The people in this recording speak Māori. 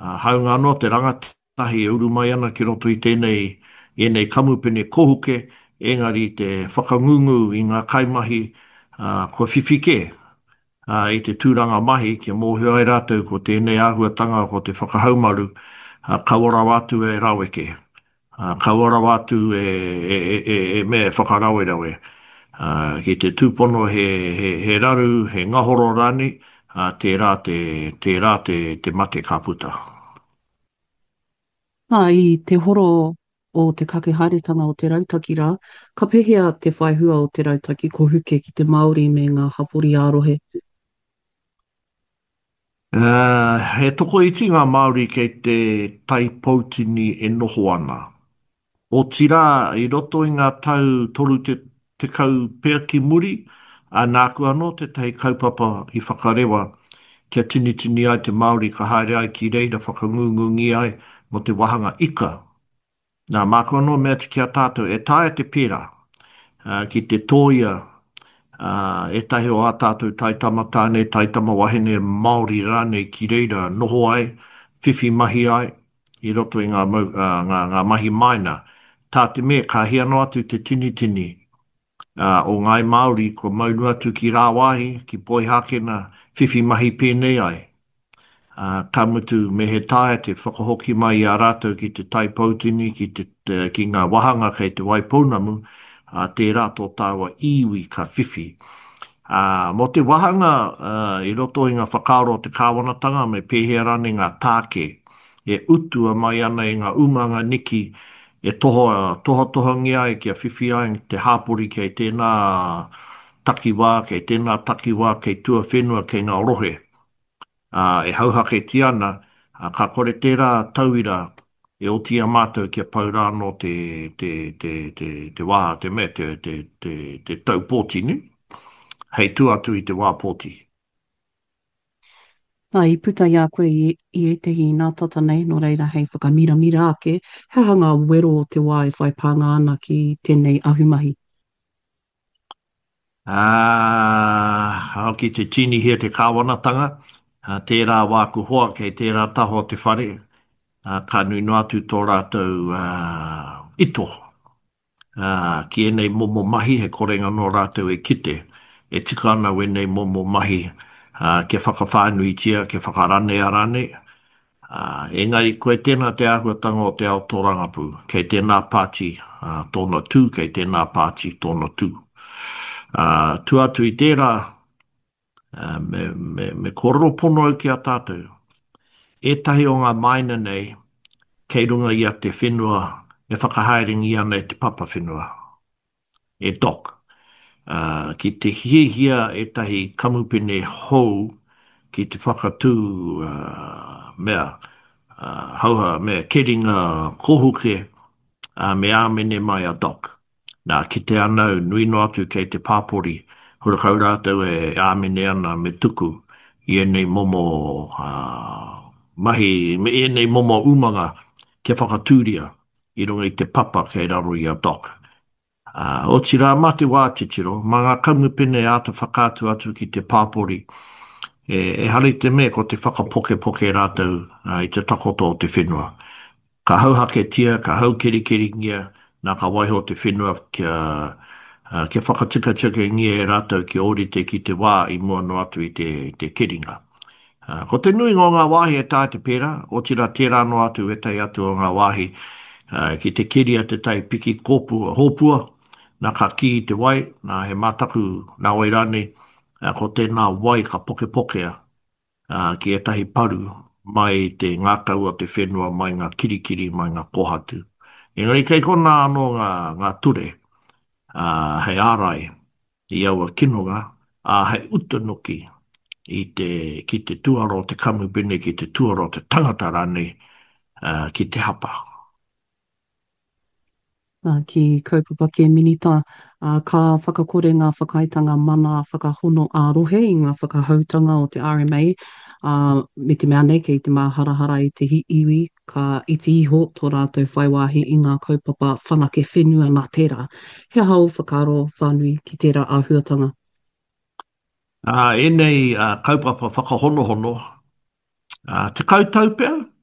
Haunga no te rangatahi e uru mai ana ki roto i tēnei kamupene kohuke, engari te whakangungu i ngā kaimahi kua whiwhike i te tūranga mahi, kia mōhio ai rātou ko tēnei āhuatanga ko te whakahaumaru, kawara wātu e raweke. Kawara wātu me whakarawe rawe. Ki te tūpono he raru, he ngahoro rani, te mate ka puta. I te horo o te kakehaeretanga o te rautakira, ka pehea te whaihua o te rautaki ko huke ki te Māori me ngā hapori ārohe. He toko iti ngā Māori kei te taipautini e noho ana. O tira, i roto i ngā tau toru te kau pēr ki muri, a nāku anō te tahi kaupapa i whakarewa, kia tini tini ai te Māori ka haere ai ki reira whakangungungi ai mo te wahanga ika. Nā māku anō mea te kia tātou e tae te pēra, ki te tōia, e tahi o a tātou taitama tāne, taitama wahine Māori rānei ki reira noho ai, whiwhi mahi ai, i roto i ngā mahi maina. Tā te mea, ka hia no atu te tini tini o ngai Māori ko maunu atu ki rāwahi, ki poihakena, whiwhi mahi pēnei ai. Ka mutu me he tāia te whakahoki mai i a rātou ki te taipautini, ki ngā wahanga kei te waipounamu, tērā tō tāua iwi ka whiwhi. Mo te wahanga i roto i ngā whakaaro te kāwanatanga me pēhea rane ngā tāke, e utua mai ana i ngā umanga niki e toha ngia e kia whiwhi ai te hāpori kei tēnā takiwā, kei tēnā takiwā, kei tua whenua, kei ngā rohe. E hauhake ti ana, ka kore tērā tauira e o tia mātou kia paura no te wāha, te me, te tau pōti, ni? Hei tu atu i te wā pōti. Nā, i puta i a koe i etehi nā tata nei, no reira hei whakamira ake, he hanga wero o te wā e whai pānga ana ki tēnei ahumahi. Ki te tini hea te kāwanatanga, tērā wāku hoa kei tērā taho te whare, ka nui no atu tō rātou ito. Ki enei momo mahi, he korenga no rātou e kite, e tika ana wenei momo mahi, ke whakawhānui tia, ke whakarane a rane. Engari, koe tēnā te āhuatanga o te ao tō rangapu, kei tēnā pāti tōna tū, kei tēnā pāti tōna tū. Tu atu i tērā, me kororo pono au ki a tātou. E tahi o ngā maina nei, kei runga i a te whenua, e whakahaeringi ana e te papa whenua. E doc. Ki te hihia e tahi kamupene hou, ki te whakatū mea, hauha mea keringa kohuke, me āmene mai a doc. Nā, ki te anau, nui no atu kei te pāpori, hurakau rātou e āmene ana me tuku, i enei momo mahi, me enei momo umanga, ke whakatūria, i runga i te papa kei raro i a doc. O tira mā te wā titiro, mā ngā kaumupene āta whakātu atu ki te pāpori, e hari te me ko te whakapoke rātou i te takoto o te whenua. Ka hauhake tia, ka hau keri ngia, nā ka waiho te whenua kia whakatika ngia e rātou ki orite ki te wā i mua no atu i te keringa. Ko te nui ngō ngā wāhi e tā te pēra, o tira tērā no atu e tai atu o ngā wāhi, ki te keria te tai piki kōpua, hōpua, nā ka ki i te wai, nā he mātaku nā wai rane, ko tēnā wai ka pokea, ki e tahi paru, mai te ngākau o te whenua, mai ngā kirikiri, mai ngā kohatu. Engari kei kona anō ngā ture, hei ārai, i aua kinonga, hei utanuki, ki te tuaro o te kamupene, ki te tuaro o te tangata rane, ki te hapa. Ki kaupapa ke minita, ka whakakore ngā whakaitanga mana whakahono ārohe i ngā whakahautanga o te RMA, me te mea nei kei te māharahara i te iwi, ka iti iho tō rātou whaiwahi i ngā kaupapa whanake whenua nā tērā. He hau whakaro whanui ki tērā āhuatanga. Enei kaupapa whakahonohono, te kautau pēr,